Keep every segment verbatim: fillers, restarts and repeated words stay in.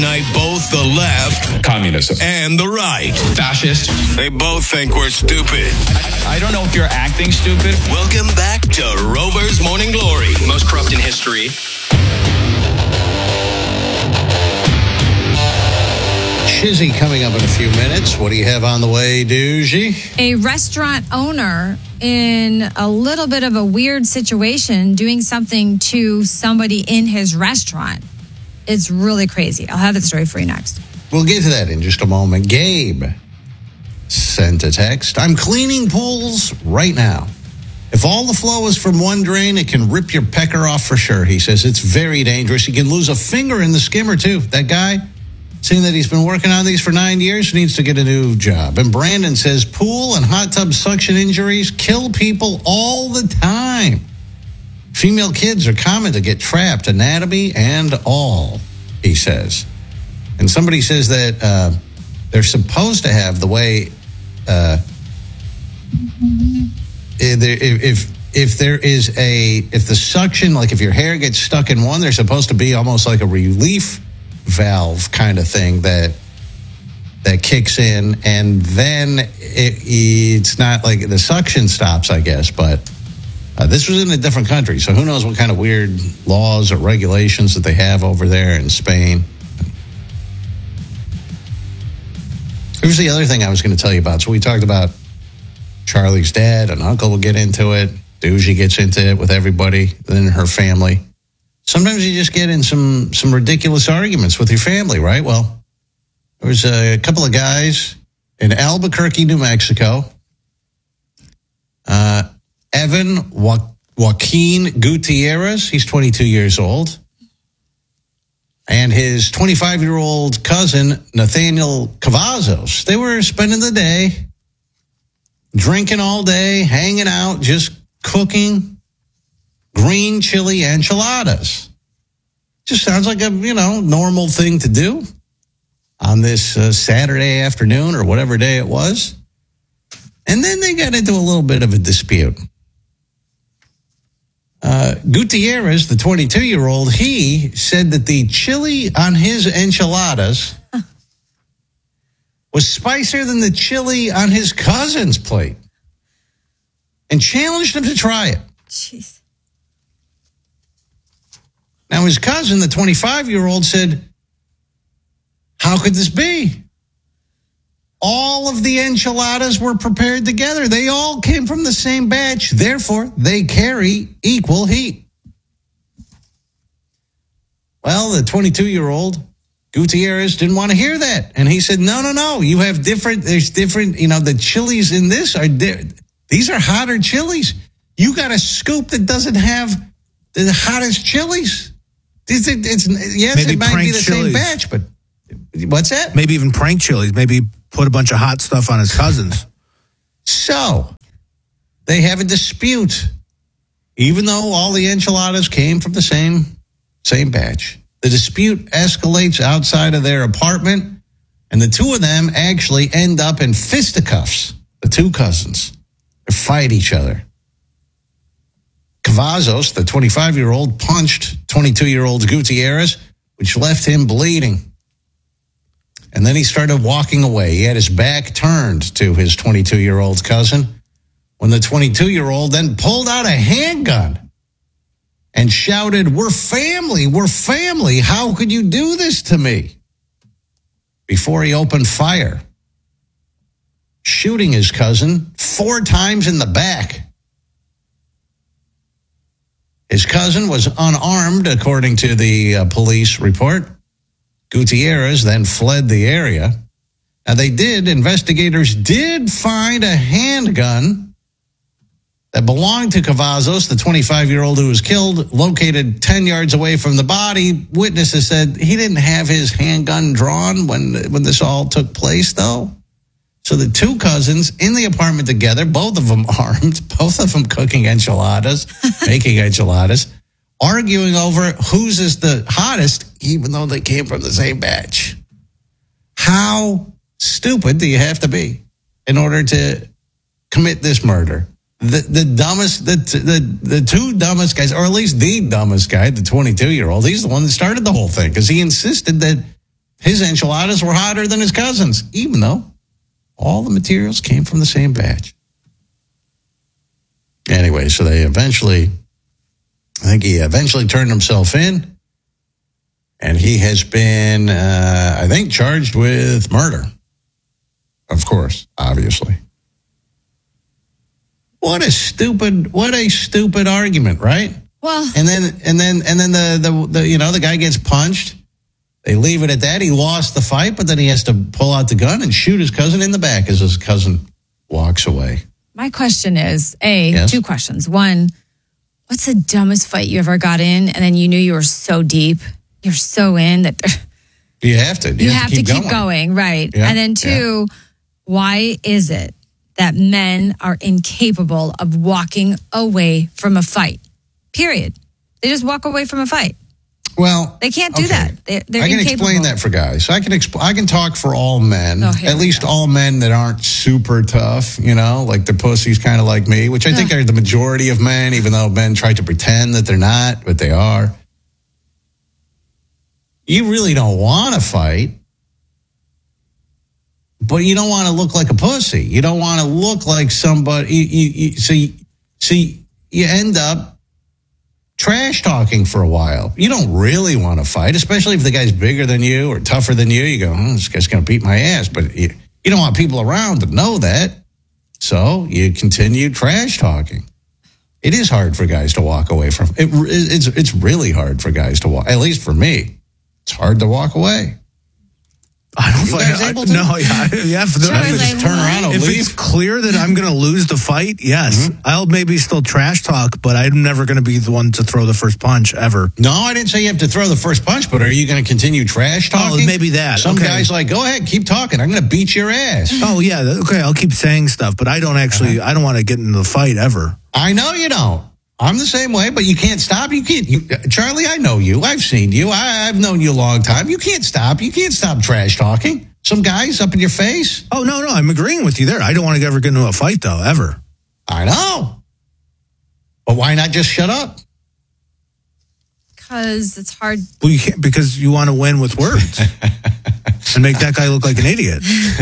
Night, both the left, communism, and the right, fascist. They both think we're stupid. I don't know if you're acting stupid. Welcome back to Rover's Morning Glory. Most corrupt in history. Shizzy coming up in a few minutes. What do you have on the way, Doogie? A restaurant owner in a little bit of a weird situation doing something to somebody in his restaurant. It's really crazy. I'll have that story for you next. We'll get to that in just a moment. Gabe sent a text. I'm cleaning pools right now. If all the flow is from one drain, it can rip your pecker off for sure. He says it's very dangerous. You can lose a finger in the skimmer, too. That guy, seeing that he's been working on these for nine years, needs to get a new job. And Brandon says pool and hot tub suction injuries kill people all the time. Female kids are common to get trapped, anatomy and all, he says. And somebody says that uh, they're supposed to have the way, uh, if, if if there is a, if the suction, like if your hair gets stuck in one, there's supposed to be almost like a relief valve kind of thing that that kicks in, and then it, it's not like the suction stops, I guess, but Uh, this was in a different country, so who knows what kind of weird laws or regulations that they have over there in Spain. Here's the other thing I was going to tell you about. So we talked about Charlie's dad, and Uncle will get into it. Doogie gets into it with everybody in her family. Sometimes you just get in some, some ridiculous arguments with your family, right? Well, there was a couple of guys in Albuquerque, New Mexico. Uh... Evan jo- Joaquin Gutierrez, he's twenty-two years old, and his twenty-five-year-old cousin, Nathaniel Cavazos. They were spending the day, drinking all day, hanging out, just cooking green chili enchiladas. Just sounds like a, you know, normal thing to do on this uh, Saturday afternoon or whatever day it was. And then they got into a little bit of a dispute. Uh, Gutierrez, the twenty-two-year-old, he said that the chili on his enchiladas was spicier than the chili on his cousin's plate and challenged him to try it. Jeez. Now, his cousin, the twenty-five-year-old, said, how could this be? All of the enchiladas were prepared together. They all came from the same batch. Therefore, they carry equal heat. Well, the twenty-two-year-old, Gutierrez, didn't want to hear that. And he said, no, no, no. You have different, there's different, you know, the chilies in this are, di- these are hotter chilies. You got a scoop that doesn't have the hottest chilies. It's, it's, yes, Maybe it might be the chilies. same batch, but what's that? Maybe even prank chilies. Maybe put a bunch of hot stuff on his cousins. So, they have a dispute. Even though all the enchiladas came from the same, same batch. The dispute escalates outside of their apartment, and the two of them actually end up in fisticuffs, the two cousins. They fight each other. Cavazos, the twenty-five-year-old, punched twenty-two-year-old Gutierrez, which left him bleeding. And then he started walking away. He had his back turned to his twenty-two-year-old cousin when the twenty-two-year-old then pulled out a handgun and shouted, we're family, we're family. How could you do this to me? Before he opened fire, shooting his cousin four times in the back. His cousin was unarmed, according to the uh, police report. Gutierrez then fled the area. Now, they did, investigators did find a handgun that belonged to Cavazos, the twenty-five-year-old who was killed, located ten yards away from the body. Witnesses said he didn't have his handgun drawn when, when this all took place, though. So the two cousins in the apartment together, both of them armed, both of them cooking enchiladas, making enchiladas, arguing over whose is the hottest, even though they came from the same batch. How stupid do you have to be in order to commit this murder? The the dumbest, the the the two dumbest guys, or at least the dumbest guy, the twenty-two-year-old, he's the one that started the whole thing because he insisted that his enchiladas were hotter than his cousin's, even though all the materials came from the same batch. Anyway, so they eventually, I think he eventually turned himself in, and he has been, uh, I think, charged with murder. Of course, obviously. What a stupid, what a stupid argument, right? Well, And then, and then, and then the, the, the, you know, the guy gets punched. They leave it at that. He lost the fight, but then he has to pull out the gun and shoot his cousin in the back as his cousin walks away. my question is, A, Yes? two questions. One, what's the dumbest fight you ever got in and then you knew you were so deep, you're so in that You have to. You, you have to keep going, right? Yeah, And then two, why is it that men are incapable of walking away from a fight? Period. They just walk away from a fight. Well, They can't do okay. that. They, they're I can incapable. explain that for guys. I can exp- I can talk for all men, Oh, here at we least go. all men that aren't super tough, you know, like the pussies kind of like me, which I think Ugh. are the majority of men, even though men try to pretend that they're not, but they are. You really don't want to fight, but you don't want to look like a pussy. You don't want to look like somebody. You, you, you, so, you, so you end up trash talking for a while. You don't really want to fight, especially if the guy's bigger than you or tougher than you. You go, oh, this guy's going to beat my ass. But you, you don't want people around to know that. So you continue trash talking. It is hard for guys to walk away from it. It's, it's really hard for guys to walk, at least for me. It's hard to walk away. I don't You find guys I, able to? No, yeah, yeah. If, the, Sure, if like, it's, Just turn around and if leave. it's clear that I'm going to lose the fight, yes, Mm-hmm. I'll maybe still trash talk, but I'm never going to be the one to throw the first punch ever. No, I didn't say you have to throw the first punch, but are you going to continue trash talking? Oh, maybe that. Some Okay. guys like, go ahead, keep talking. I'm going to beat your ass. Oh yeah, okay. I'll keep saying stuff, but I don't actually. Uh-huh. I don't want to get into the fight ever. I know you don't. I'm the same way, but you can't stop. You can't. You, Charlie, I know you. I've seen you. I, I've known you a long time. You can't stop. You can't stop trash talking. Some guys up in your face. Oh no, no, I'm agreeing with you there. I don't want to ever get into a fight though, ever. I know. But why not just shut up? Because it's hard. Well, you can't because you want to win with words and make that guy look like an idiot.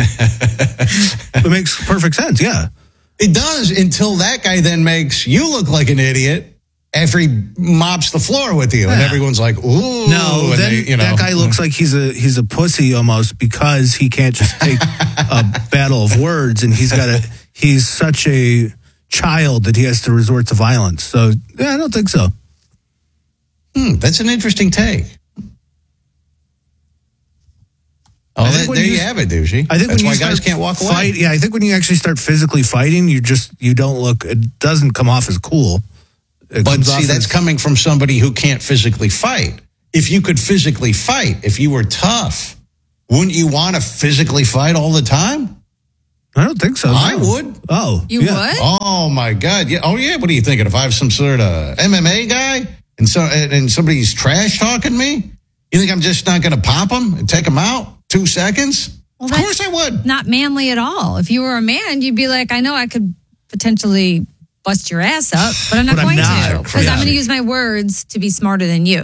It makes perfect sense. Yeah. It does until that guy then makes you look like an idiot after he mops the floor with you. And Yeah. everyone's like, ooh. No, and then they, you know. that guy looks like he's a he's a pussy almost because he can't just take a battle of words, and he's got a he's such a child that he has to resort to violence. So yeah, I don't think so. Hmm, that's an interesting take. Oh, I think that, when there you- you have it, douchey. I think that's when why you guys start can't walk away. fight, yeah, I think when you actually start physically fighting, you just you don't look. It doesn't come off as cool. It But comes see, off that's as- coming from somebody who can't physically fight. If you could physically fight, if you were tough, wouldn't you want to physically fight all the time? I don't think so. I no. would. Oh, You yeah. would? Oh my God! Yeah. Oh yeah. What are you thinking? If I have some sort of M M A guy and so and and somebody's trash talking me, you think I'm just not going to pop him and take him out two seconds? Well, of course I would. Not manly at all. If you were a man, you'd be like, I know I could potentially bust your ass up, but I'm not But I'm going not. to because I'm going to Crazy. use my words to be smarter than you.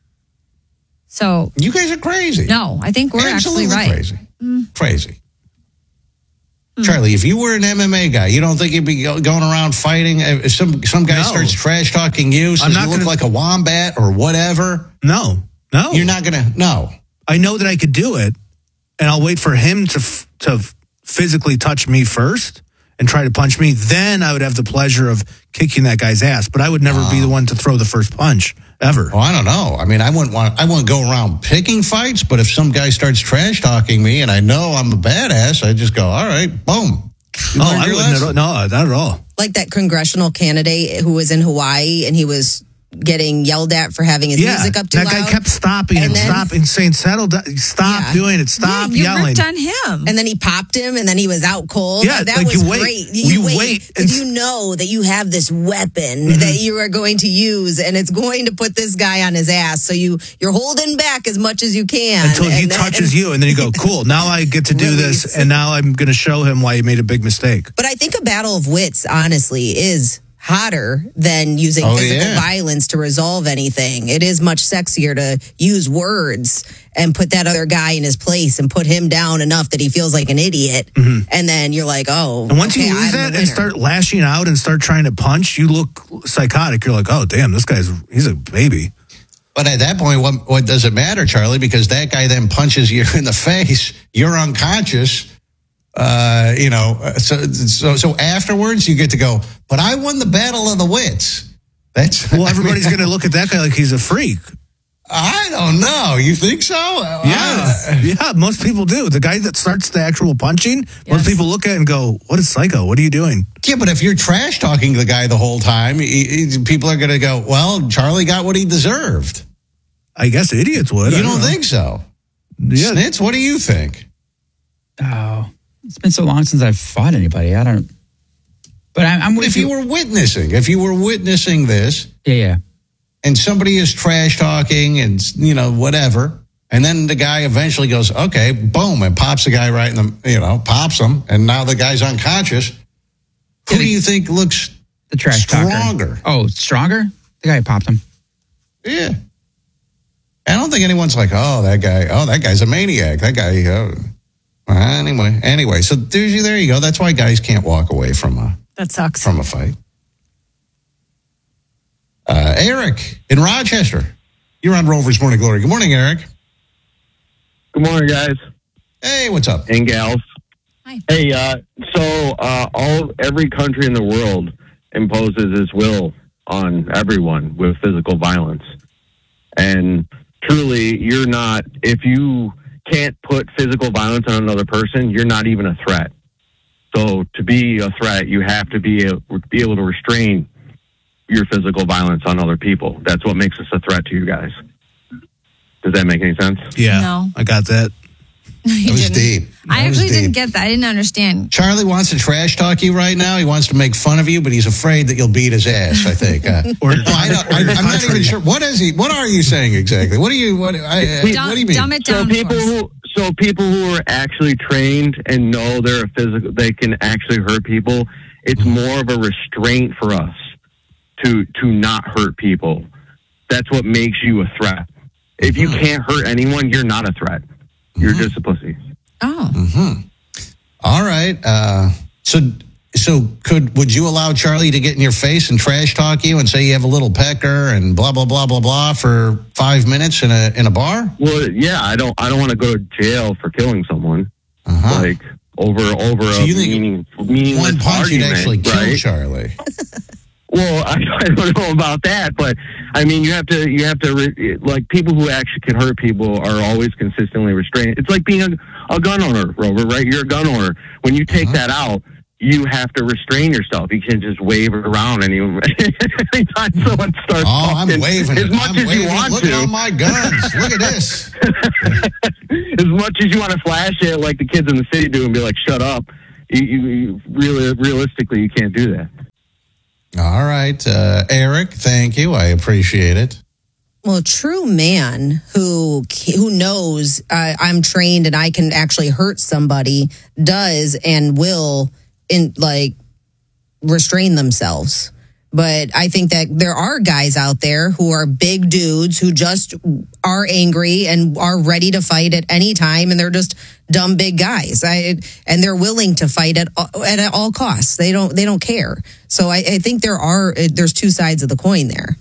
So You guys are crazy. no, I think we're Absolutely actually right. crazy. Crazy. Charlie, if you were an M M A guy, you don't think you'd be go- going around fighting? If some some guy No. starts trash talking you, says not you look gonna- like a wombat or whatever, No, no. you're not gonna. No. I know that I could do it, and I'll wait for him to f- to f- physically touch me first and try to punch me. Then I would have the pleasure of kicking that guy's ass. But I would never be the one to throw the first punch ever. Well, I don't know. I mean, I wouldn't want. I wouldn't go around picking fights. But if some guy starts trash talking me, and I know I'm a badass, I just go, all right, boom. You Oh, learned I your wouldn't. lesson? At all. No, not at all. Like that congressional candidate who was in Hawaii and he was getting yelled at for having his Yeah, music up too that loud. guy kept stopping and, And then- stopping, saying, "Settle down, stop Yeah. doing it, stop yeah, you yelling." ripped on him. And then he popped him, and then he was out cold. Yeah, that like was you wait. great. You wait and- because you know that you have this weapon Mm-hmm. that you are going to use, and it's going to put this guy on his ass. So you you're holding back as much as you can Until he and then- touches you, and then you go, "Cool, now I get to do this," Release. and now I'm going to show him why he made a big mistake. But I think a battle of wits, honestly, is hotter than using Oh, physical yeah. violence to resolve anything. It is much sexier to use words and put that other guy in his place and put him down enough that he feels like an idiot. And then you're like, oh. And once okay, you lose I'm the that and winner. start lashing out and start trying to punch, you look psychotic. You're like, oh, damn, this guy's, he's a baby. But at that point, what, what does it matter, Charlie? Because that guy then punches you in the face. You're unconscious. Uh, you know, so, so so afterwards you get to go, but I won the battle of the wits. That's Well, everybody's going to look at that guy like he's a freak. I don't know. You think so? Yeah. Yeah, most people do. The guy that starts the actual punching, Yes. most people look at it and go, what is psycho? What are you doing? Yeah, but if you're trash talking the guy the whole time, he, he- people are going to go, well, Charlie got what he deserved. I guess idiots would. You I don't know. think so? Yeah. Snitz, what do you think? Oh, it's been so long since I've fought anybody. I don't. But I'm, I'm with If you were witnessing, if you were witnessing this, Yeah, yeah. and somebody is trash talking and, you know, whatever, and then the guy eventually goes, okay, boom, and pops the guy right in the, you know, pops him, and now the guy's unconscious. Who do you think looks The trash stronger? talker. Oh, stronger? The guy who popped him. Yeah. I don't think anyone's like, oh, that guy, oh, that guy's a maniac. That guy, uh, anyway, anyway. So there's, there you go. That's why guys can't walk away from a, That sucks. from a fight. Uh, Eric in Rochester. You're on Rover's Morning Glory. Good morning, Eric. Good morning, guys Hey, what's up? and gals. Hi. Hey, uh, so uh, all every country in the world imposes its will on everyone with physical violence, and truly, you're not. If you can't put physical violence on another person, you're not even a threat. So to be a threat, you have to be able, be able to restrain your physical violence on other people. That's what makes us a threat to you guys. Does that make any sense? Yeah. No. I got that. You That was didn't. deep. I That was actually didn't deep. get that. I didn't understand. Charlie wants to trash talk you right now. He wants to make fun of you, but he's afraid that you'll beat his ass, I think. Uh, Or- no, I don't, I, I'm not even Contrary. sure. What is he? What are you saying exactly? What do you, what, I, I- Dumb, what do you mean? dumb it So down people for us. who so people who are actually trained and know they're a physical, they can actually hurt people. It's more of a restraint for us to to not hurt people. That's what makes you a threat. If you can't hurt anyone, you're not a threat. You're just a pussy. Oh. All right. Uh, so, so could, would you allow Charlie to get in your face and trash talk you and say you have a little pecker and blah, blah, blah, blah, blah for five minutes in a, in a bar? Well, yeah, I don't I don't want to go to jail for killing someone. Uh-huh. Like over over So a you think meaning, meaningless One punch, you'd argument, actually kill right? Charlie. Well, I, I don't know about that, but I mean, you have to, you have to, re, like, people who actually can hurt people are always consistently restrained. It's like being a, a gun owner, Rover, right? You're a gun owner. When you take Uh-huh. that out, you have to restrain yourself. You can't just wave it around any, anytime someone starts Oh, I'm talking. waving as it. much I'm as waving you it. want Look to. at all my guns. Look at this. As much as you want to flash it like the kids in the city do and be like, shut up. You, you, you really, realistically, you can't do that. All right. Uh, Eric, thank you. I appreciate it. Well, a true man who who knows uh, I'm trained and I can actually hurt somebody does and will in like restrain themselves. But I think that there are guys out there who are big dudes who just are angry and are ready to fight at any time, and they're just dumb big guys. I, and they're willing to fight at at all costs. They don't they don't care. So I, I think there are there's two sides of the coin there.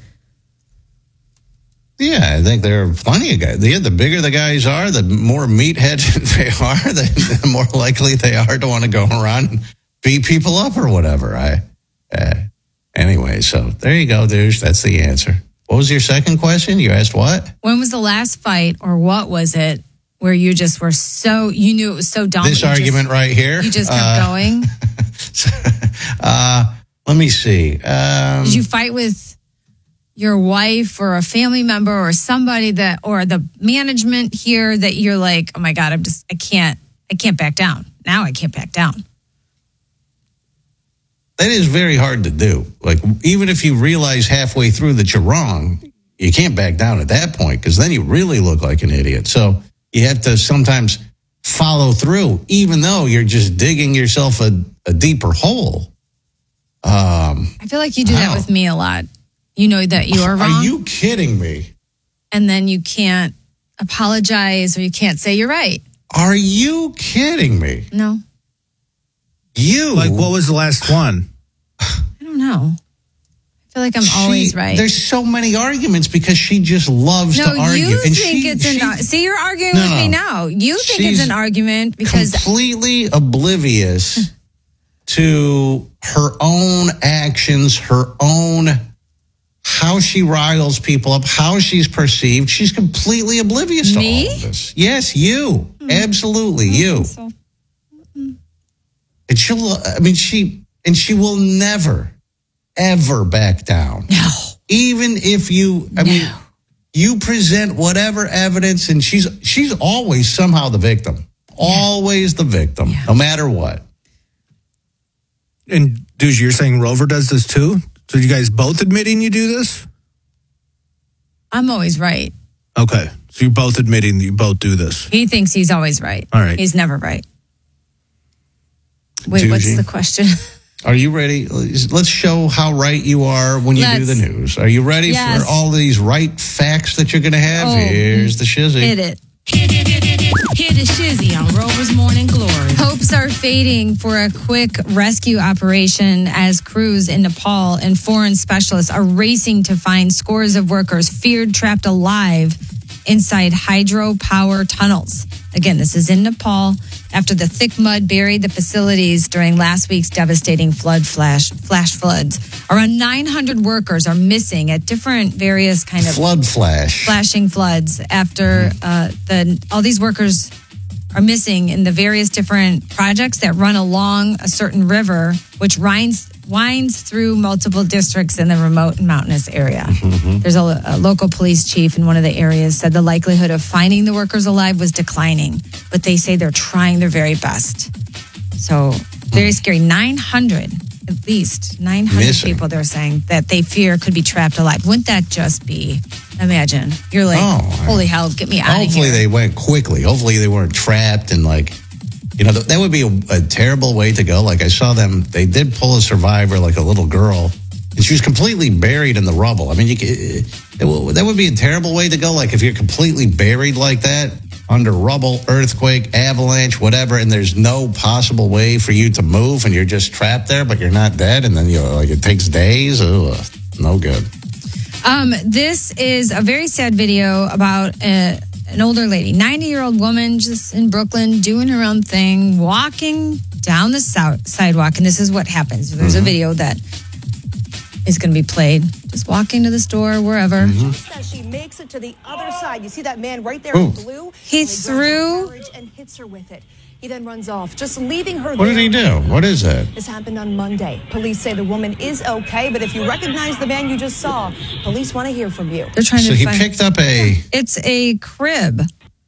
Yeah, I think there are plenty of guys. The, the bigger the guys are, the more meathead they are, the, the more likely they are to want to go around and beat people up or whatever. I, uh, anyway, so there you go, douche. That's the answer. What was your second question? You asked what? When was the last fight, or what was it, where you just were so, you knew it was so dumb? This that you argument just, right here. You just kept Uh, going. uh, let me see. Um, Did you fight with your wife or a family member or somebody that, or the management here that you're like, oh my God, I'm just, I can't, I can't back down. Now I can't back down. that is very hard to do. Like, even if you realize halfway through that you're wrong, you can't back down at that point because then you really look like an idiot. So you have to sometimes follow through, even though you're just digging yourself a, a deeper hole. Um, I feel like you do that Wow. with me a lot. You know that you are wrong. Are you kidding me? And then you can't apologize or you can't say you're right. Are you kidding me? No, You Like, what was the last one? I don't know. I feel like I'm She- always right. There's so many arguments because she just loves No, to argue. you and think she, it's an she ar- see you're arguing No, with me no. now. You think She's it's an argument because completely oblivious to her own actions, her own how she riles people up, how she's perceived. She's completely oblivious Me? to all of this. Yes, you. Absolutely, you. So- And she'll, I mean, she, and she will never, ever back down. No. Even if you, I mean, you present whatever evidence, and she's she's always somehow the victim. Always the victim, no matter what. And dude, you're saying Rover does this too? So you guys both admitting you do this? I'm always right. Okay. So you're both admitting that you both do this. He thinks he's always right. All right. He's never right. Wait, what's Doogie. the question? Are you ready? Let's show how right you are when you do Let's. the news. Are you ready Yes. for all these right facts that you're going to have? Oh, Here's the shizzy. Hit it. Hear the shizzy on Rover's Morning Glory. Hopes are fading for a quick rescue operation as crews in Nepal and foreign specialists are racing to find scores of workers feared trapped alive inside hydropower tunnels. Again, this is in Nepal after the thick mud buried the facilities during last week's devastating flood flash flash floods. Around nine hundred workers are missing at different various kind of Flood flash. flashing floods after uh, the all these workers are missing in the various different projects that run along a certain river, which winds winds through multiple districts in the remote and mountainous area. There's a, a local police chief in one of the areas said the likelihood of finding the workers alive was declining, but they say they're trying their very best. So very scary. nine hundred, at least nine hundred Missing. people they're saying that they fear could be trapped alive. Wouldn't that just be, imagine, you're like, Oh, holy hell, get me out of here. Hopefully they went quickly. Hopefully they weren't trapped and like, you know, that would be a, a terrible way to go. Like I saw them, they did pull a survivor, like a little girl, and she was completely buried in the rubble. I mean, you could, it, would- that would be a terrible way to go. Like if you're completely buried like that under rubble, earthquake, avalanche, whatever, and there's no possible way for you to move and you're just trapped there, but you're not dead. And then, you know, like it takes days. Ugh, no good. Um, this is a very sad video about a, an older lady, ninety-year-old woman just in Brooklyn doing her own thing, walking down the sou- sidewalk. And this is what happens. There's a video that is going to be played. Just walking to the store, wherever. As she makes it to the other side, you see that man right there Ooh. in blue? He And grabs her threw- carriage and hits her with it. He then runs off, just leaving her What there. did he do? What is that? This happened on Monday. Police say the woman is okay, but if you recognize the man you just saw, police want to hear from you. They're trying So to he find. picked up a, It's a crib.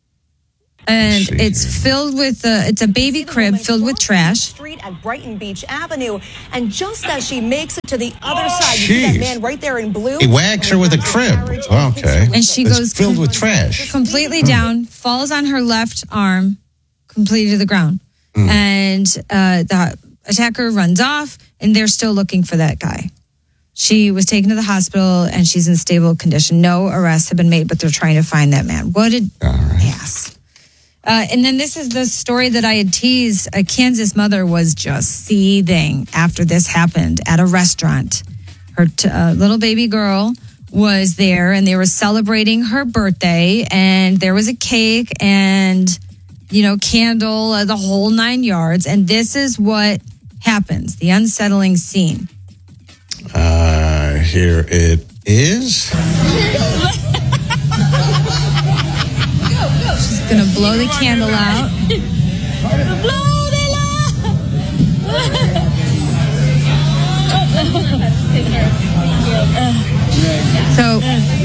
And see it's here. filled with, a, it's a baby See the crib woman filled with crossing the trash. Street at Brighton Beach Avenue, and just as she makes it to the other side, you see Jeez. that man right there in blue. he whacks her with a crib. Oh, okay. And she It's goes filled with trash. completely down, falls on her left arm, completely to the ground. Hmm. And uh, the attacker runs off, and they're still looking for that guy. She was taken to the hospital, and she's in stable condition. No arrests have been made, but they're trying to find that man. What an ass. Uh, and then this is the story that I had teased. A Kansas mother was just seething after this happened at a restaurant. Her t- uh, little baby girl was there, and they were celebrating her birthday, and there was a cake and, you know, candle, uh, the whole nine yards. And this is what happens, the unsettling scene. Uh, here it is. She's going to blow the candle out. So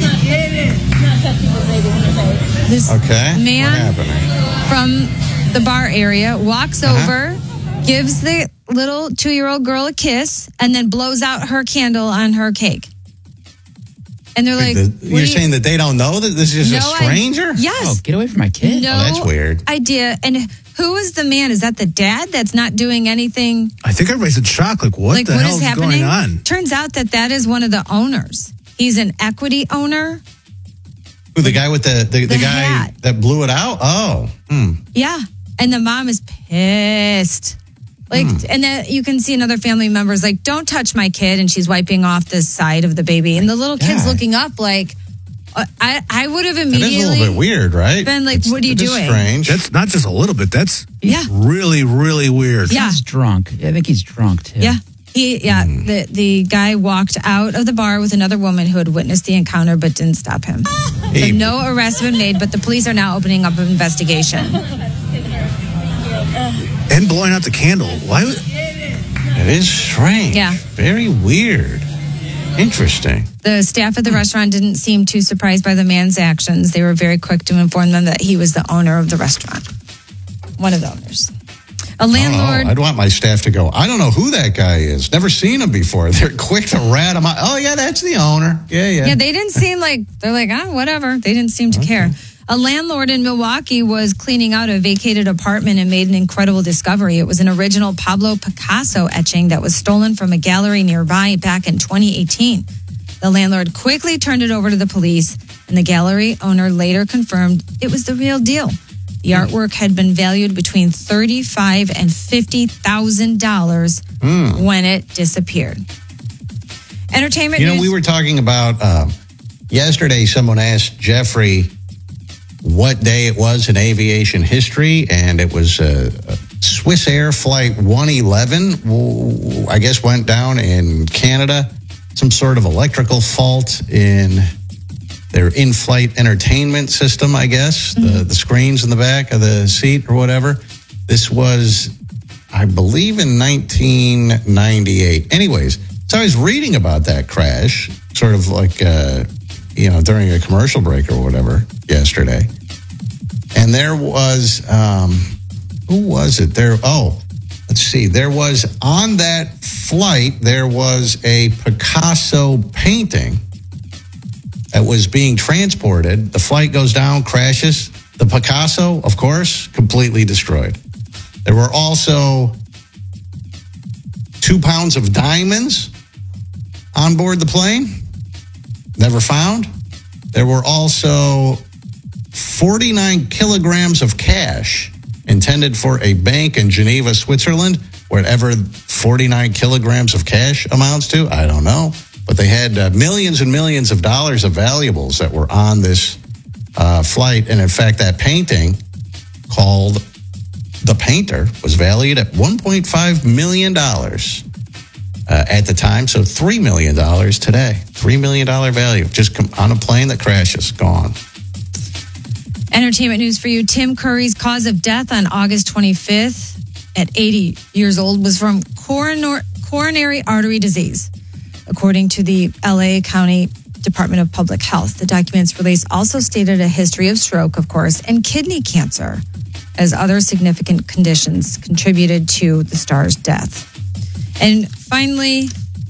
this Okay. man What happened? from the bar area walks Uh-huh. over, gives the little two-year-old girl a kiss, and then blows out her candle on her cake. And they're like, The- what you're do you- saying that they don't know that this is No, a I- stranger? yes. Oh, get away from my kid. No Oh, that's weird. idea. And who is the man? Is that the dad that's not doing anything? I think everybody's in shock. Like, what like, the what hell is is happening? going on? Turns out that that is one of the owners. He's an equity owner. Who, the guy with the, the, the, The guy hat. that blew it out? Oh, hmm. Yeah. And the mom is pissed. Like, Hmm. and then you can see another family member's like, don't touch my kid. And she's wiping off the side of the baby. And the little kid's God. looking up like, uh, I, I would have That is a immediately little bit weird, right? been like, It's- what are you it is doing? strange. That's not just a little bit. That's Yeah. really, really weird. Yeah. He's drunk. I think he's drunk too. Yeah. He, yeah, Hmm. the, the guy walked out of the bar with another woman who had witnessed the encounter but didn't stop him. Hey. So no arrests have been made, but the police are now opening up an investigation. And blowing out the candle. Why would... It is strange. Yeah. Very weird. Interesting. The staff at the restaurant didn't seem too surprised by the man's actions. They were very quick to inform them that he was the owner of the restaurant. One of the owners. A landlord. Oh, I'd want my staff to go, I don't know who that guy is. Never seen him before. They're quick to rat him out. Oh, yeah, that's the owner. Yeah, yeah. Yeah, they didn't seem like, they're like, ah, whatever. They didn't seem to care. A landlord in Milwaukee was cleaning out a vacated apartment and made an incredible discovery. It was an original Pablo Picasso etching that was stolen from a gallery nearby back in twenty eighteen. The landlord quickly turned it over to the police, and the gallery owner later confirmed it was the real deal. The artwork had been valued between thirty-five thousand dollars and fifty thousand dollars Mm. when it disappeared. Entertainment You know, news. we were talking about um, yesterday, someone asked Jeffrey what day it was in aviation history, and it was uh, Swiss Air Flight one eleven, w- I guess, went down in Canada. Some sort of electrical fault in their in-flight entertainment system, I guess, the, the screens in the back of the seat or whatever. This was, I believe, in nineteen ninety-eight. Anyways, so I was reading about that crash, sort of like, uh, you know, during a commercial break or whatever yesterday. And there was, um, who was it? There, oh, let's see. There was, on that flight, there was a Picasso painting that was being transported. The flight goes down, crashes. The Picasso, of course, completely destroyed. There were also two pounds of diamonds on board the plane, never found. There were also forty-nine kilograms of cash intended for a bank in Geneva, Switzerland, whatever forty-nine kilograms of cash amounts to, I don't know. But they had uh, millions and millions of dollars of valuables that were on this uh, flight. And in fact, that painting called The Painter was valued at one point five million dollars uh, at the time. So three million dollars today. three million dollars value. Just come on a plane that crashes. Gone. Entertainment news for you. Tim Curry's cause of death on August twenty-fifth at eighty years old was from coronor- coronary artery disease, according to the L A County Department of Public Health. The document's release also stated a history of stroke, of course, and kidney cancer as other significant conditions contributed to the star's death. And finally,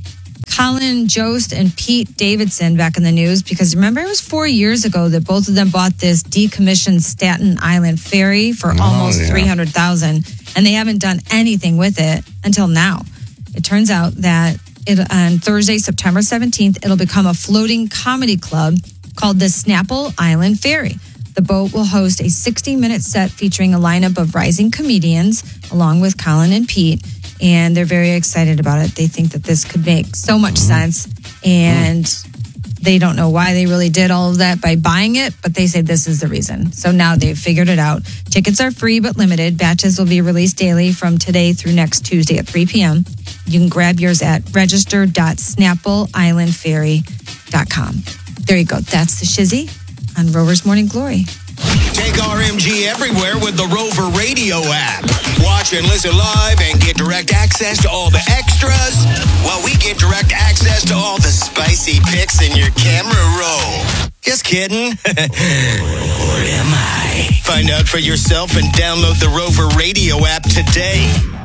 Colin Jost and Pete Davidson back in the news, because remember it was four years ago that both of them bought this decommissioned Staten Island ferry for Oh, almost yeah. three hundred thousand dollars, and they haven't done anything with it until now. It turns out that it, on Thursday, September seventeenth, it'll become a floating comedy club called the Snapple Island Ferry. The boat will host a sixty-minute set featuring a lineup of rising comedians, along with Colin and Pete, and they're very excited about it. They think that this could make so much sense, and they don't know why they really did all of that by buying it, but they say this is the reason. So now they've figured it out. Tickets are free but limited. Batches will be released daily from today through next Tuesday at three p.m. You can grab yours at register dot snapple island ferry dot com. There you go. That's the shizzy on Rover's Morning Glory. Take R M G everywhere with the Rover Radio app. Watch and listen live and get direct access to all the extras, while we get direct access to all the spicy pics in your camera roll. Just kidding. Or am I? Find out for yourself and download the Rover Radio app today.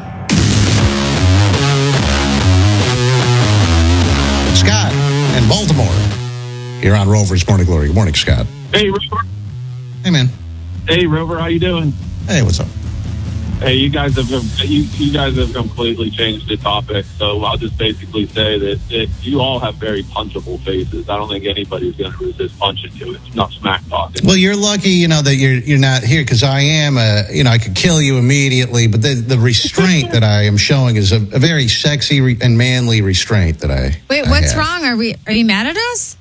Scott in Baltimore, here on Rover's Morning Glory. Good morning, Scott. Hey, Rover. Hey, man. Hey, Rover. How you doing? Hey, what's up? Hey, you guys have you, you guys have completely changed the topic. So I'll just basically say that, that you all have very punchable faces. I don't think anybody's going to resist punching you. It's not smack talking. Well, you're lucky, you know, that you're you're not here because I am a, you know, I could kill you immediately. But the the restraint that I am showing is a, a very sexy re- and manly restraint that I. Wait, I what's have. wrong? Are we? Are you mad at us?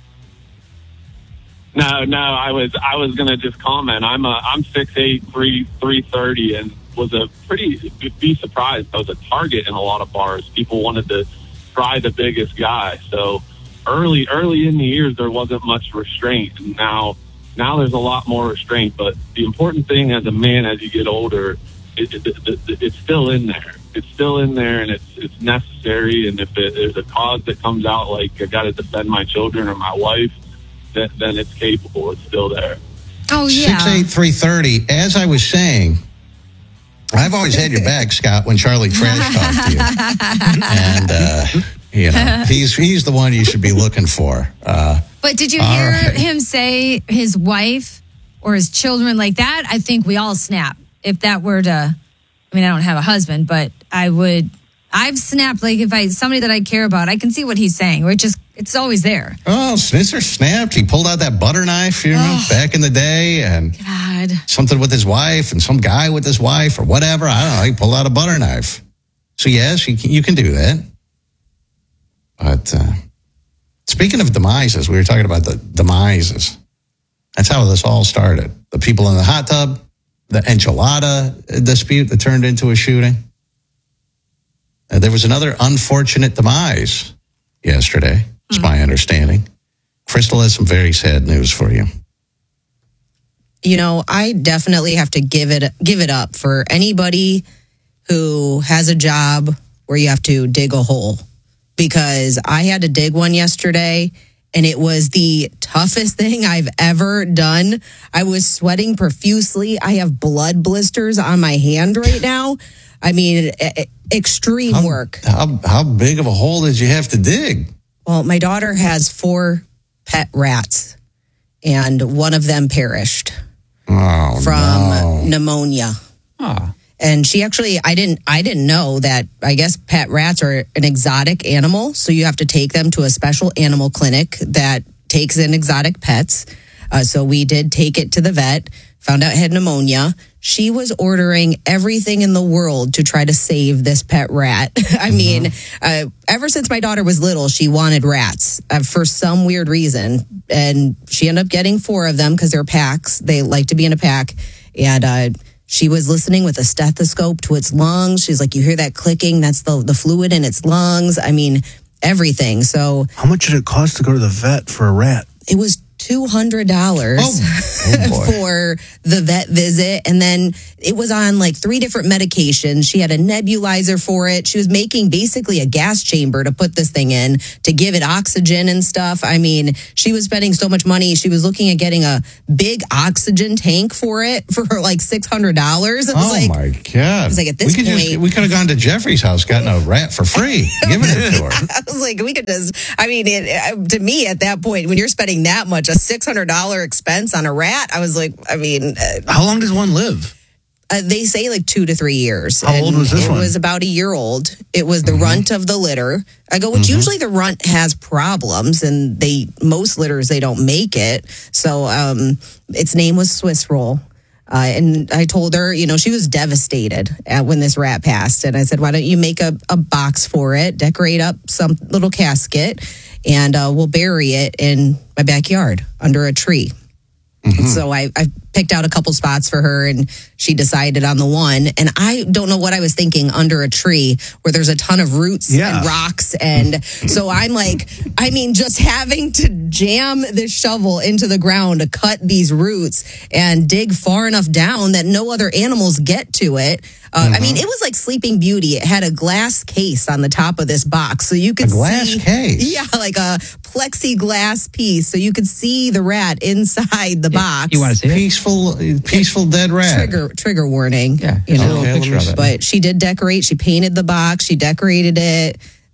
No, no, I was I was going to just comment. I'm a I'm six eight, three three thirty, and was a pretty be surprised. I was a target in a lot of bars. People wanted to try the biggest guy. So early early in the years there wasn't much restraint, and now now there's a lot more restraint. But the important thing as a man as you get older, it, it, it, it's still in there. It's still in there, and it's it's necessary. And if it, there's a cause that comes out, like I got to defend my children or my wife, then, then it's capable. It's still there. Oh yeah. Six eight three thirty. As I was saying, I've always had your back, Scott, when Charlie trash talked to you. And, uh, you know, he's he's the one you should be looking for. Uh, But did you all hear right. him say his wife or his children like that? I think we all snap. If that were to, I mean, I don't have a husband, but I would, I've snapped. Like if I, somebody that I care about, I can see what he's saying. We're just, it's always there. Oh, Snitzer snapped. He pulled out that butter knife, you know, Oh. back in the day. And God. something with his wife and some guy with his wife or whatever. I don't know. He pulled out a butter knife. So, yes, you can, you can do that. But uh, speaking of demises, we were talking about the demises. That's how this all started. The people in the hot tub, the enchilada dispute that turned into a shooting. Uh, there was another unfortunate demise yesterday, it's my understanding. Crystal has some very sad news for you. You know, I definitely have to give it give it up for anybody who has a job where you have to dig a hole, because I had to dig one yesterday and it was the toughest thing I've ever done. I was sweating profusely. I have blood blisters on my hand right now. I mean, e- extreme How- work. How, how big of a hole did you have to dig? Well, my daughter has four pet rats, and one of them perished Oh, from no. pneumonia. Ah. And she actually, I didn't, I didn't know that. I guess pet rats are an exotic animal, so you have to take them to a special animal clinic that takes in exotic pets. Uh, so we did take it to the vet. Found out it had pneumonia. She was ordering everything in the world to try to save this pet rat. I mean, uh, ever since my daughter was little, she wanted rats uh, for some weird reason. And she ended up getting four of them because they're packs. They like to be in a pack. And uh, she was listening with a stethoscope to its lungs. She's like, you hear that clicking? That's the, the fluid in its lungs. I mean, everything. So How much did it cost to go to the vet for a rat? it was two hundred dollars Oh, oh boy. for the vet visit. And then it was on like three different medications. She had a nebulizer for it. She was making basically a gas chamber to put this thing in to give it oxygen and stuff. I mean, she was spending so much money. She was looking at getting a big oxygen tank for it for like six hundred dollars. It was Oh, like, my God. I was like, at this we could point- just, we could have gone to Jeffrey's house, gotten a rat for free, given it to her. I was like, we could just, I mean, it, uh, to me at that point, when you're spending that much, a six hundred dollars expense on a rat, I was like, I mean, uh, How long does one live? Uh, they say like two to three years. How old And was this it one? was about a year old. It was the runt of the litter. I go, which usually the runt has problems, and they most litters they don't make it. So um, its name was Swiss Roll. Uh, and I told her, you know, she was devastated at when this rat passed. And I said, why don't you make a, a box for it, decorate up some little casket, and uh, we'll bury it in my backyard under a tree. So I, I picked out a couple spots for her, and she decided on the one. And I don't know what I was thinking under a tree where there's a ton of roots Yeah. and rocks. And so I'm like, I mean, just having to jam this shovel into the ground to cut these roots and dig far enough down that no other animals get to it. Uh, I mean, it was like Sleeping Beauty. It had a glass case on the top of this box, so you could A glass see, case? yeah, like a plexiglass piece, so you could see the rat inside the box. You want to see it? Peaceful, peaceful dead rat. Trigger trigger warning. Yeah, you here's a know. little Okay, picture let me of it. But she did decorate. She painted the box. She decorated it.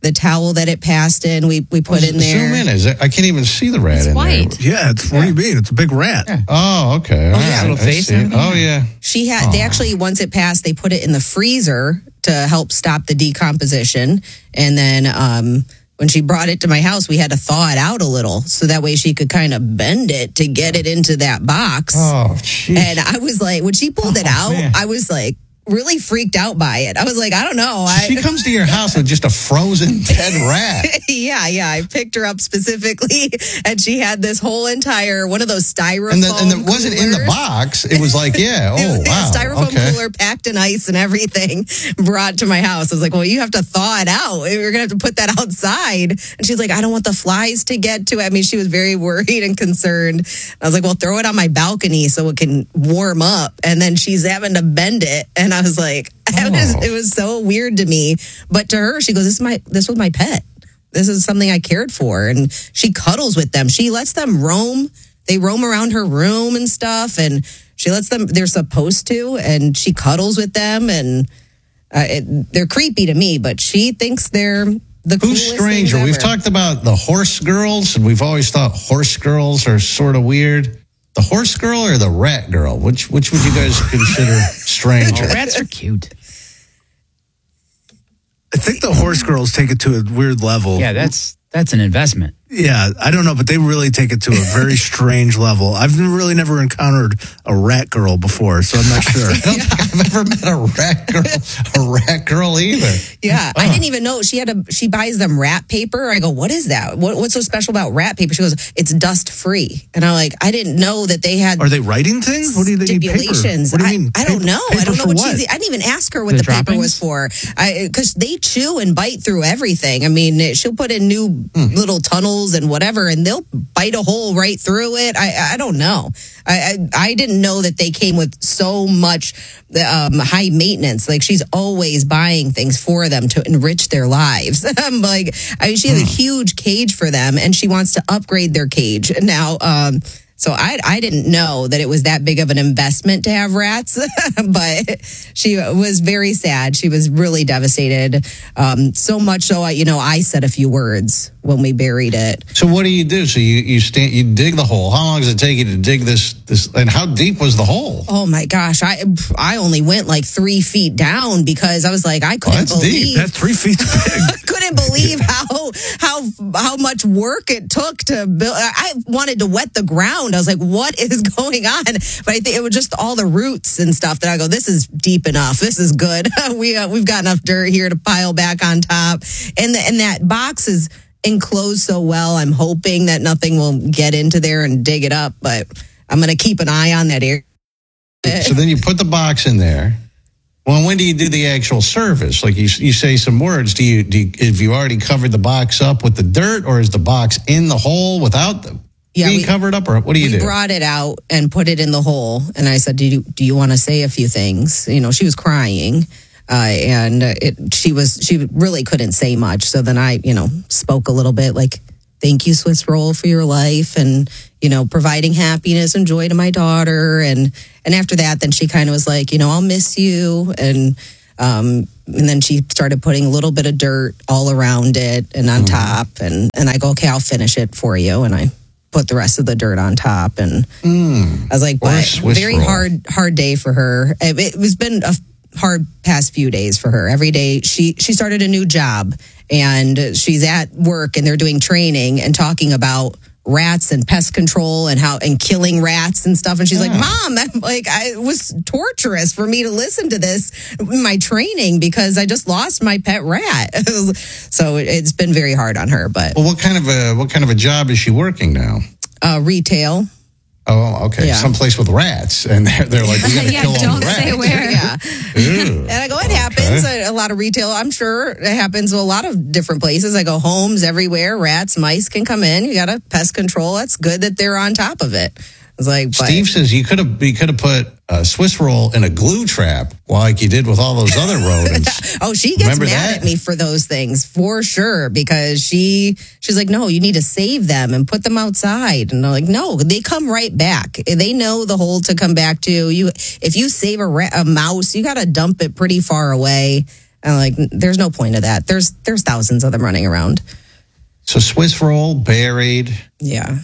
the towel that it passed in, we we put in there. Zoom in. Is it? I can't even see the rat It's in white. there. Yeah, it's, what do you mean? It's a big rat. Oh, okay. All Oh, yeah. right. Little I face see and it. Oh, yeah. She had, they actually, once it passed, they put it in the freezer to help stop the decomposition. And then um, when she brought it to my house, we had to thaw it out a little so that way she could kind of bend it to get it into that box. Oh, jeez. And I was like, when she pulled it out, man. I was like, really freaked out by it. I was like, I don't know. I, She comes to your house with just a frozen dead rat. yeah, yeah. I picked her up specifically, and she had this whole entire one of those styrofoam. And, the, and it wasn't in the coolers. box. It was like, yeah, oh, wow. Styrofoam okay. cooler packed in ice and everything brought to my house. I was like, well, you have to thaw it out. We're going to have to put that outside. And she's like, I don't want the flies to get to it. I mean, she was very worried and concerned. I was like, well, throw it on my balcony so it can warm up. And then she's having to bend it. And I was like, it was, it was so weird to me. But to her, she goes, this is my, this was my pet. This is something I cared for. And she cuddles with them. She lets them roam. They roam around her room and stuff. And she lets them, they're supposed to. And she cuddles with them. And uh, it, they're creepy to me, but she thinks they're the Who's coolest stranger? things We've ever. talked about the horse girls, and we've always thought horse girls are sort of weird. The horse girl or the rat girl? Which which would you guys consider stranger? Oh, rats are cute. I think the horse girls take it to a weird level. Yeah, that's that's an investment. Yeah, I don't know, but they really take it to a very strange level. I've really never encountered a rat girl before, so I'm not sure. I don't think I've ever met a rat girl, a rat girl either. Yeah, I didn't even know she had a. She buys them rat paper. I go, what is that? What, what's so special about rat paper? She goes, it's dust free. And I'm like, I didn't know that they had. Are they writing things? What do they need paper? Stipulations. What do you I, mean? I don't Paper- know. I paper don't know for what, what? she's. I didn't even ask her what The the, paper droppings? was for. Because they chew and bite through everything. I mean, she'll put in new Hmm. little tunnels and whatever, and they'll bite a hole right through it. I I don't know. I I, I didn't know that they came with so much um, high maintenance. Like she's always buying things for them to enrich their lives. I'm like, I mean, she has a huge cage for them, and she wants to upgrade their cage now. Um, So I I didn't know that it was that big of an investment to have rats, but she was very sad. She was really devastated. Um, so much so, I, you know, I said a few words when we buried it. So what do you do? So you you stand, you dig the hole. How long does it take you to dig this this? And how deep was the hole? Oh my gosh, I I only went like three feet down because I was like I couldn't that's believe deep. That's three feet big. I couldn't believe how how how much work it took to build. I wanted to wet the ground. I was like, what is going on? But I think it was just all the roots and stuff that I go, this is deep enough. This is good. we uh, we've got enough dirt here to pile back on top. And the, and that box is enclosed so well. I'm hoping that nothing will get into there and dig it up. But I'm going to keep an eye on that area. So then you put the box in there. Well, when do you do the actual service? Like you, you say some words. Do you, do you, have you already covered the box up with the dirt, or is the box in the hole without the Yeah, being we- covered up, or what do you we do? brought it out and put it in the hole. And I said, do you, do you want to say a few things? You know, she was crying. Uh, and it, she was, she really couldn't say much. So then I, you know, spoke a little bit like, thank you, Swiss Roll, for your life and, you know, providing happiness and joy to my daughter. And, and after that, then she kind of was like, you know, I'll miss you. And, um, and then she started putting a little bit of dirt all around it and on top. And, and I go, okay, I'll finish it for you. And I put the rest of the dirt on top. And Mm. I was like, Or a but Swiss very roll. hard, hard day for her. It, it was been a hard past few days for her. Every day she, she started a new job and she's at work and they're doing training and talking about rats and pest control and how, and killing rats and stuff. And she's like, Mom, I'm like, I, it was torturous for me to listen to this in my training because I just lost my pet rat. So it, it's been very hard on her, but Well, what kind of a what kind of a job is she working now? uh, retail. Oh, okay. Yeah. Someplace with rats, and they're, they're like, we got to Yeah, kill all don't the rats. say where. Yeah. Ew. And I go, it happens. A, a lot of retail, I'm sure it happens to a lot of different places. I go, homes everywhere, rats, mice can come in. You got to pest control. That's good that they're on top of it. I was like, but, Steve says you could have you could have put a Swiss roll in a glue trap, like you did with all those other rodents. oh, she gets Remember mad that? at me for those things for sure because she she's like, no, you need to save them and put them outside. And I'm like, no, they come right back. They know the hole to come back to. You, if you save a, rat, a mouse, you got to dump it pretty far away. I'm like, there's no point of that. There's there's thousands of them running around. So Swiss roll buried. Yeah.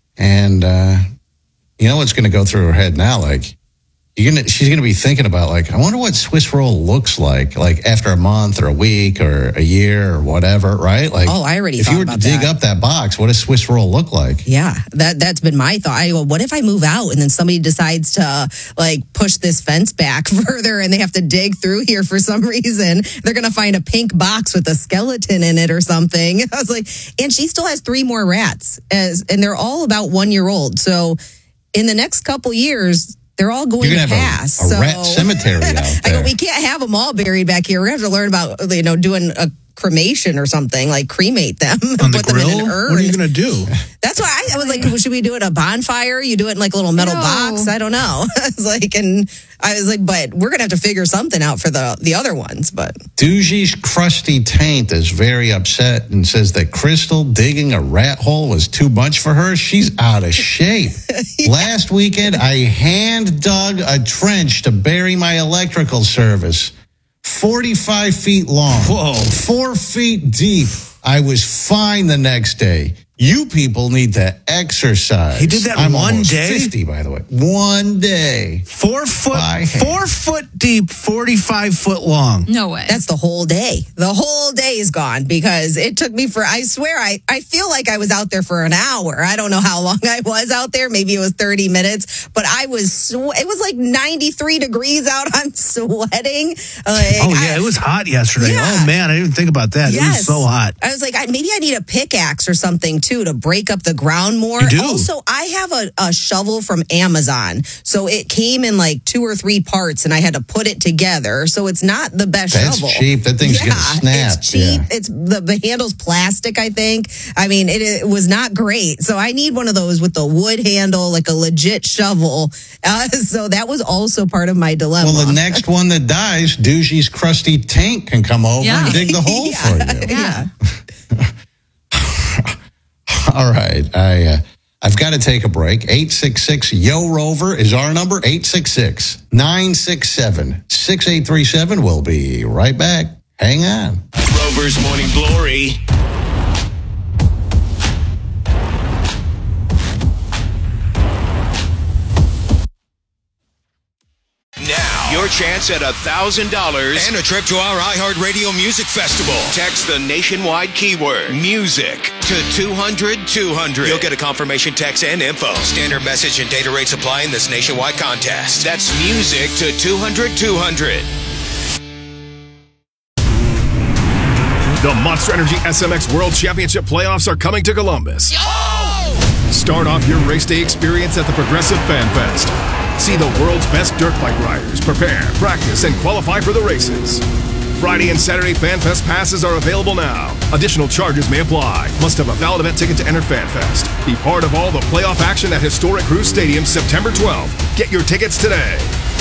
And uh, you know what's going to go through her head now? Like, you're gonna, she's going to be thinking about, like, I wonder what Swiss roll looks like, like after a month or a week or a year or whatever, right? Like, oh, I already if thought you were about to dig that. up that box, what does Swiss roll look like? Yeah, that, that's been my thought. I go, what if I move out and then somebody decides to, like, push this fence back further and they have to dig through here for some reason? They're going to find a pink box with a skeleton in it or something. I was like, and she still has three more rats, as and they're all about one year old. So in the next couple years, they're all going You're to gonna pass. have a, a so, rat cemetery out I there. go, we can't have them all buried back here. We're going to have to learn about, you know, doing a cremation or something, like cremate them On and the put them in grill? an urn. What are you going to do? That's why I, I was like, should we do it a bonfire? You do it in like a little metal No. box? I don't know. I was like, and I was like, but we're gonna have to figure something out for the the other ones. But Dougie's crusty taint is very upset and says that Crystal digging a rat hole was too much for her. She's out of shape. Yeah. Last weekend, I hand dug a trench to bury my electrical service. forty-five feet long. Whoa. Four feet deep. I was fine the next day. You people need to exercise. He did that I'm one almost day? fifty, by the way. One day. Four foot, By hand. four foot deep, forty-five foot long. No way. that's the whole day. The whole day is gone because it took me for, I swear, I, I feel like I was out there for an hour. I don't know how long I was out there. Maybe it was thirty minutes, but I was, sw- it was like ninety-three degrees out. I'm sweating. Like, Oh, yeah, I- it was hot yesterday. Yeah. Oh, man, I didn't even think about that. It was Yes. so hot. I was like, I, maybe I need a pickaxe or something too to break up the ground more. You do. Also, I have a, a shovel from Amazon, so it came in like two or three parts, and I had to put it together. So it's not the best That's shovel. cheap. That thing's yeah, gonna snap. It's cheap. Yeah. It's the, the handle's plastic. I think. I mean, it, it was not great. So I need one of those with the wood handle, like a legit shovel. Uh, so that was also part of my dilemma. Well, the next one that dies, Dougie's crusty taint can come over Yeah. and dig the hole Yeah. for you. yeah. All right. I, uh, I've got to take a break. eight six six, Y O, Rover is our number. eight six six, nine six seven, six eight three seven. We'll be right back. Hang on. Rover's Morning Glory. Now, your chance at one thousand dollars and a trip to our iHeartRadio Music Festival. Text the nationwide keyword music to two hundred two hundred. You'll get a confirmation text and info. Standard message and data rates apply in this nationwide contest. That's music to two hundred two hundred. The Monster Energy S M X World Championship playoffs are coming to Columbus. Start off your race day experience at the Progressive Fan Fest. See the world's best dirt bike riders prepare, practice, and qualify for the races. Friday and Saturday Fan Fest passes are available now. Additional charges may apply. Must have a valid event ticket to enter Fan Fest. Be part of all the playoff action at historic Cruise Stadium September twelfth. Get your tickets today.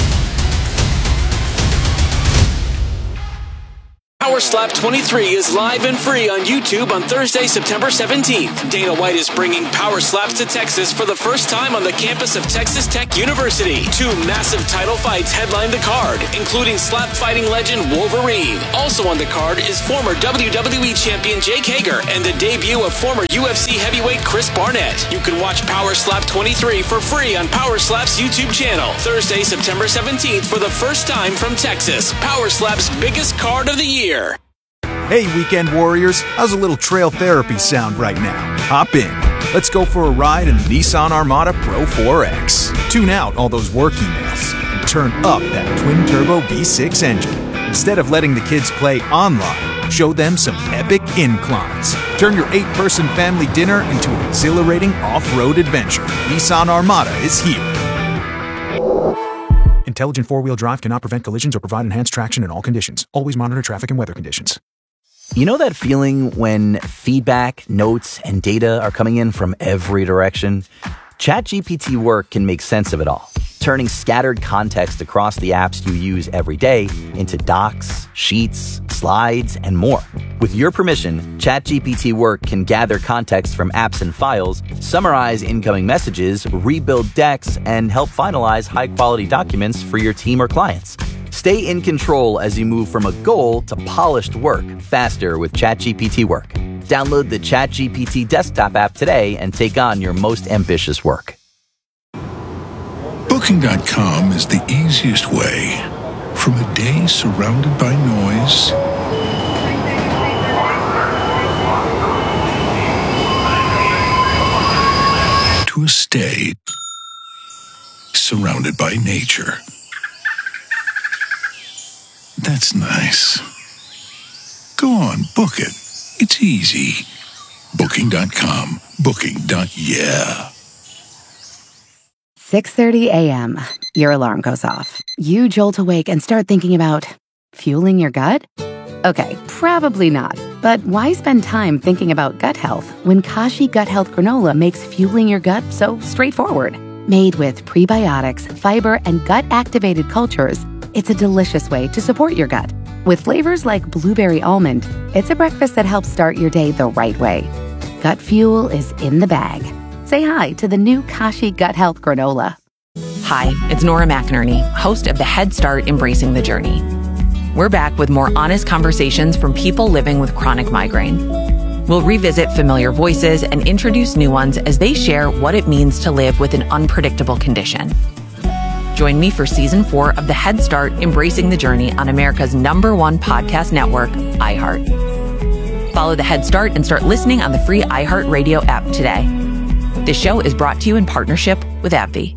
Power Slap twenty-three is live and free on YouTube on Thursday, September seventeenth. Dana White is bringing Power Slaps to Texas for the first time on the campus of Texas Tech University. Two massive title fights headline the card, including slap fighting legend Wolverine. Also on the card is former W W E champion Jake Hager and the debut of former U F C heavyweight Chris Barnett. You can watch Power Slap twenty-three for free on Power Slap's YouTube channel. Thursday, September seventeenth for the first time from Texas. Power Slap's biggest card of the year. Hey, Weekend Warriors, how's a little trail therapy sound right now? Hop in. Let's go for a ride in the Nissan Armada Pro four X. Tune out all those work emails and turn up that twin-turbo V six engine. Instead of letting the kids play online, show them some epic inclines. Turn your eight-person family dinner into an exhilarating off-road adventure. Nissan Armada is here. Intelligent four-wheel drive cannot prevent collisions or provide enhanced traction in all conditions. Always monitor traffic and weather conditions. You know that feeling when feedback, notes, and data are coming in from every direction? ChatGPT Work can make sense of it all, turning scattered context across the apps you use every day into docs, sheets, slides, and more. With your permission, ChatGPT Work can gather context from apps and files, summarize incoming messages, rebuild decks, and help finalize high-quality documents for your team or clients. Stay in control as you move from a goal to polished work faster with ChatGPT Work. Download the ChatGPT desktop app today and take on your most ambitious work. Booking dot com is the easiest way. From a day surrounded by noise to a stay surrounded by nature. That's nice. Go on, book it. It's easy. Booking dot com. Booking. Yeah. six thirty a.m. Your alarm goes off. You jolt awake and start thinking about fueling your gut? Okay, probably not. But why spend time thinking about gut health when Kashi Gut Health Granola makes fueling your gut so straightforward? Made with prebiotics, fiber, and gut-activated cultures, it's a delicious way to support your gut. With flavors like blueberry almond, it's a breakfast that helps start your day the right way. Gut fuel is in the bag. Say hi to the new Kashi Gut Health Granola. Hi, it's Nora McInerney, host of the Head Start Embracing the Journey. We're back with more honest conversations from people living with chronic migraine. We'll revisit familiar voices and introduce new ones as they share what it means to live with an unpredictable condition. Join me for season four of the Head Start Embracing the Journey on America's number one podcast network, iHeart. Follow the Head Start and start listening on the free iHeartRadio app today. This show is brought to you in partnership with AbbVie.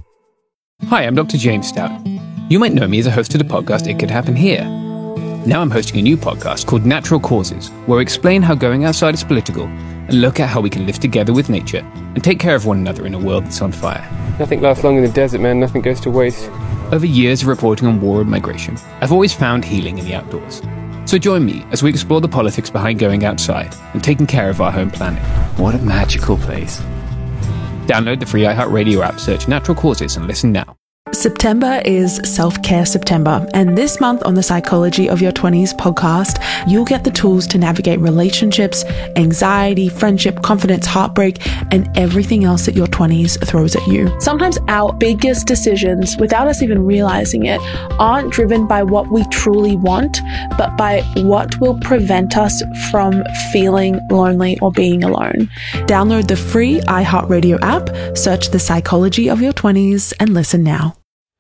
Hi, I'm Doctor James Stout. You might know me as a host of the podcast It Could Happen Here. Now I'm hosting a new podcast called Natural Causes, where I explain how going outside is political and look at how we can live together with nature and take care of one another in a world that's on fire. Nothing lasts long in the desert, man. Nothing goes to waste. Over years of reporting on war and migration, I've always found healing in the outdoors. So join me as we explore the politics behind going outside and taking care of our home planet. What a magical place. Download the free iHeartRadio app, search Natural Causes, and listen now. September is Self-Care September, and this month on the Psychology of Your twenties podcast, you'll get the tools to navigate relationships, anxiety, friendship, confidence, heartbreak, and everything else that your twenties throws at you. Sometimes our biggest decisions, without us even realizing it, aren't driven by what we truly want, but by what will prevent us from feeling lonely or being alone. Download the free iHeartRadio app, search the Psychology of Your twenties, and listen now.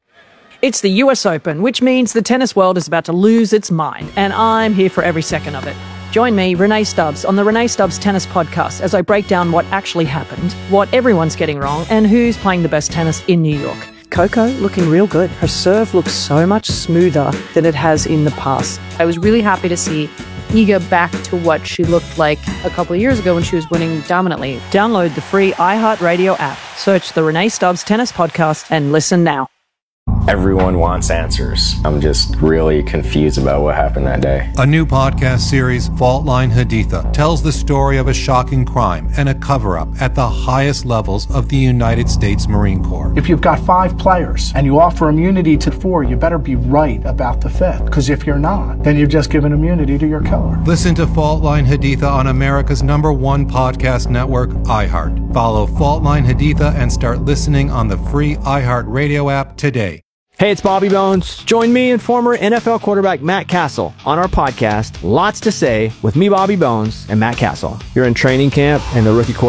It's the U S Open, which means the tennis world is about to lose its mind, and I'm here for every second of it. Join me, Renee Stubbs, on the Renee Stubbs Tennis Podcast as I break down what actually happened, what everyone's getting wrong, and who's playing the best tennis in New York. Coco looking real good. Her serve looks so much smoother than it has in the past. I was really happy to see Iga back to what she looked like a couple of years ago when she was winning dominantly. Download the free iHeartRadio app, search the Renee Stubbs Tennis Podcast, and listen now. Everyone wants answers. I'm just really confused about what happened that day. A new podcast series, Fault Line Haditha, tells the story of a shocking crime and a cover-up at the highest levels of the United States Marine Corps. If you've got five players and you offer immunity to four, you better be right about the fifth. Because if you're not, then you've just given immunity to your killer. Listen to Fault Line Haditha on America's number one podcast network, iHeart. Follow Fault Line Haditha and start listening on the free iHeartRadio app today. Hey, it's Bobby Bones. Join me and former N F L quarterback Matt Castle on our podcast, Lots to Say, with me, Bobby Bones, and Matt Castle. You're in training camp, and the rookie quarterback